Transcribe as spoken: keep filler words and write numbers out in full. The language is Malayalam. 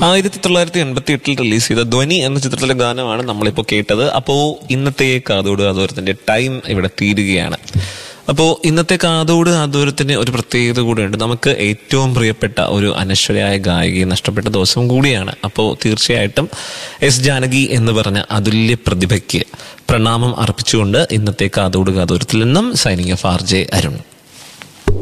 ആയിരത്തി തൊള്ളായിരത്തി എൺപത്തി എട്ടിൽ റിലീസ് ചെയ്ത ധ്വനി എന്ന ചിത്രത്തിലെ ഗാനമാണ് നമ്മളിപ്പോൾ കേട്ടത്. അപ്പോൾ ഇന്നത്തെ കാതോട് കാതോരത്തിന്റെ ടൈം ഇവിടെ തീരുകയാണ്. അപ്പോൾ ഇന്നത്തെ കാതോട് കാതോരത്തിന് ഒരു പ്രത്യേകത കൂടെയുണ്ട്. നമുക്ക് ഏറ്റവും പ്രിയപ്പെട്ട ഒരു അനശ്വരയായ ഗായികയെ നഷ്ടപ്പെട്ട ദിവസം കൂടിയാണ്. അപ്പോൾ തീർച്ചയായിട്ടും എസ് ജാനകി എന്ന് പറഞ്ഞ അതുല്യ പ്രതിഭയ്ക്ക് പ്രണാമം അർപ്പിച്ചുകൊണ്ട് ഇന്നത്തെ കാതോട് കാതോരത്തിൽ നിന്നും signing off R J Arun.